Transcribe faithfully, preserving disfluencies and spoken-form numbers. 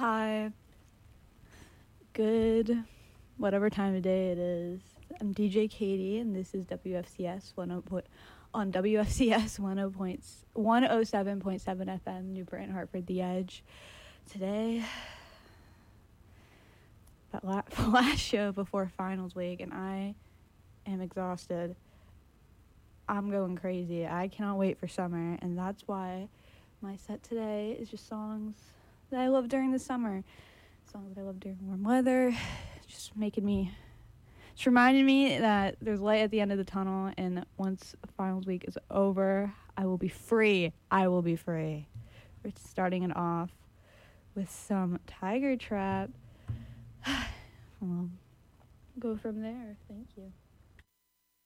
Hi. Good, whatever time of day it is. I'm D J Katie, and this is W F C S ten point on W F C S one oh seven point seven F M, New Britain, Hartford, The Edge. Today, that la- the last show before finals week, and I am exhausted. I'm going crazy. I cannot wait for summer, and that's why my set today is just songs that I love during the summer. Songs that I love during warm weather. Just making me, just reminding me that there's light at the end of the tunnel, and once finals week is over, I will be free. I will be free. We're starting it off with some Tiger Trap. We'll go from there. Thank you.